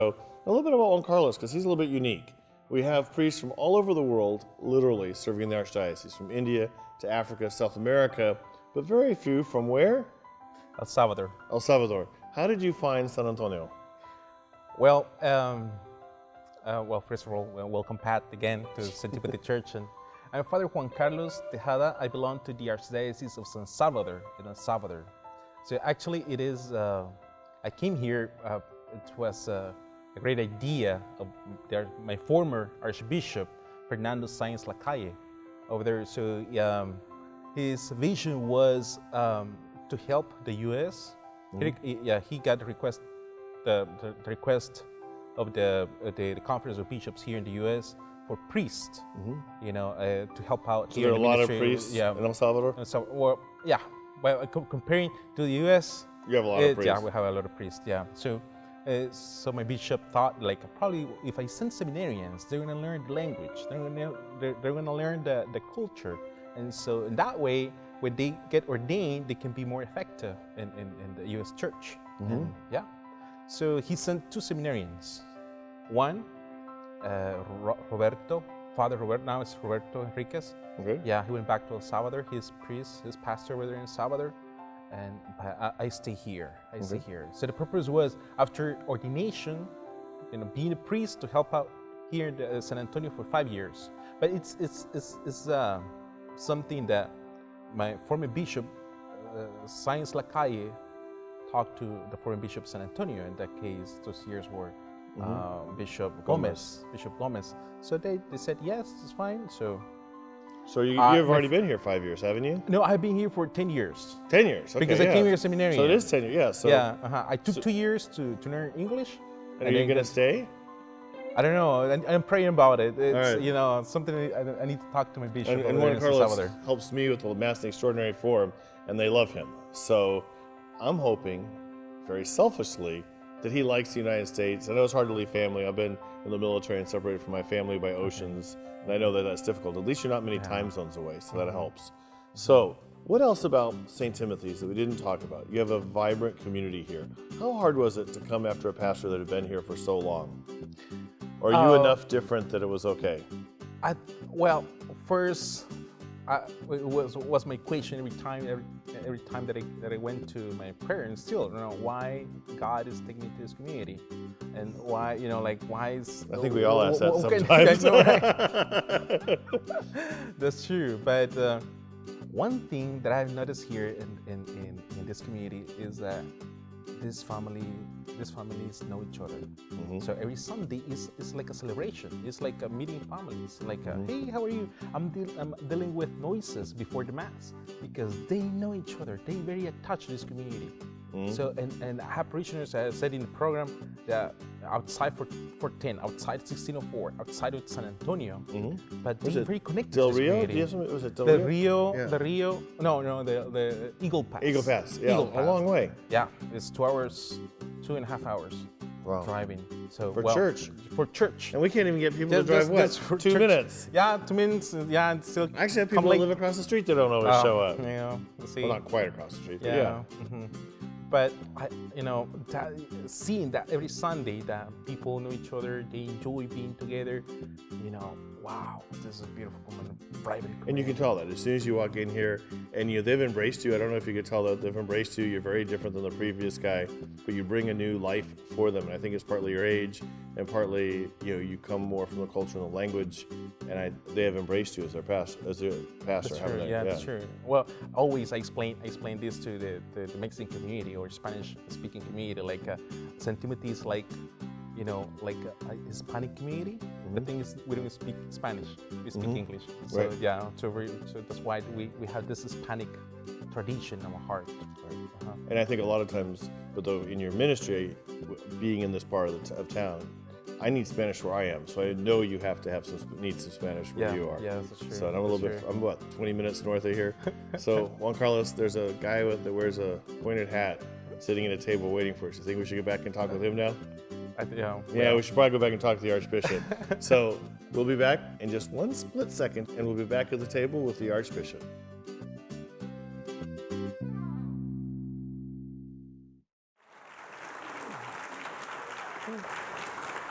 So a little bit about Juan Carlos, because he's a little bit unique. We have priests from all over the world, literally, serving the Archdiocese, from India to Africa, South America, but very few from where? El Salvador. El Salvador. How did you find San Antonio? Well, first of all, welcome Pat again to St. Timothy Church. And I'm Father Juan Carlos Tejada. I belong to the Archdiocese of San Salvador in El Salvador. So actually it is, I came here, it was a great idea of my former Archbishop, Fernando Sáenz Lacalle, over there. So his vision was to help the U.S. He got the request, the request of the Conference of Bishops here in the U.S. for priests, you know, to help out. So here there are a lot of ministry. priests in El Salvador? And so, well, yeah, well, comparing to the U.S., you have a lot of priests. Yeah, we have a lot of priests, yeah. So my bishop thought, like, probably if I send seminarians, they're going to learn the language, they're going to learn the culture. And so in that way, when they get ordained, they can be more effective in the U.S. church. And, yeah. So he sent 2 seminarians. One, Roberto, Father Roberto, now it's Roberto Enriquez. Okay. Yeah, he went back to El Salvador. He's priest, his pastor over there in El Salvador. And I stay here. I stay here. So the purpose was, after ordination, you know, being a priest to help out here in San Antonio for 5 years. But it's something that my former bishop, Sáenz Lacalle, talked to the former bishop of San Antonio. In that case, those years were Bishop Gomez. So they said yes, it's fine. So you've already been here 5 years, haven't you? No, I've been here for 10 years. 10 years, okay, because I came here as seminarian. So it is 10 years, yeah. So, yeah, I took 2 years to learn English. And are you going to stay? I don't know. I'm praying about it. It's, right. you know, something I need to talk to my bishop. And Juan Carlos helps me with the Mass in the Extraordinary Form, and they love him. So I'm hoping, very selfishly, that he likes the United States. I know it's hard to leave family. I've been in the military and separated from my family by oceans, and I know that that's difficult. At least you're not many time zones away, so that helps. So what else about St. Timothy's that we didn't talk about? You have a vibrant community here. How hard was it to come after a pastor that had been here for so long? Or are you enough different that it was okay? Well, first, it was my question every time that I went to my prayer, and still, you know, why God is taking me to this community, and why, you know, like, why is... I think we all ask that sometimes. That's true, but one thing that I've noticed here in this community is that these families know each other. So every Sunday is like a celebration. It's like a meeting families. Like, hey, how are you? I'm dealing with noises before the Mass, because they know each other. They very attached to this community. So, and I have parishioners, I said in the program, that outside for 10, outside 1604, outside of San Antonio, but they're very connected Del to this Rio? community. Was it Del Rio? Yeah. The Rio, no, the Eagle Pass. Eagle Pass, yeah, Eagle Pass. a long way. Yeah, it's 2 hours, 2.5 hours driving. So For church. For church. And we can't even get people to drive what? 2 minutes. Yeah, 2 minutes. Yeah, and still. I actually have people that live across the street that don't always show up. You know, see. Well, not quite across the street, but Yeah. But you know, seeing that every Sunday that people know each other, they enjoy being together. You know, wow, this is a beautiful private community. And you can tell that as soon as you walk in here, and they've embraced you. I don't know if you could tell that they've embraced you. You're very different than the previous guy, but you bring a new life for them. And I think it's partly your age, and partly you come more from the culture and the language, and they have embraced you as their pastor. That's true. Yeah, that's true. Well, always I explain this to the Mexican community or Spanish-speaking community. Like St. Timothy is like, you know, like a Hispanic community. The thing is, we don't speak Spanish; we speak English. So yeah, so that's why we have this Hispanic tradition in our heart. And I think a lot of times, but though in your ministry, being in this part of town, I need Spanish where I am, so I know you have to have need some Spanish where you are. Yeah, that's true. So I'm about 20 minutes north of here. So Juan Carlos, there's a guy that wears a pointed hat sitting at a table waiting for us. You think we should go back and talk with him now? Yeah, we should probably go back and talk to the Archbishop. So we'll be back in just one split second, and we'll be back at the table with the Archbishop.